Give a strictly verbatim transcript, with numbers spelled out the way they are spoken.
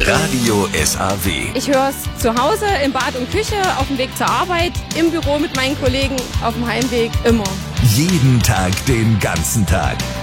Radio S A W. Ich höre es zu Hause, im Bad und Küche, auf dem Weg zur Arbeit, im Büro mit meinen Kollegen, auf dem Heimweg, immer. Jeden Tag, den ganzen Tag.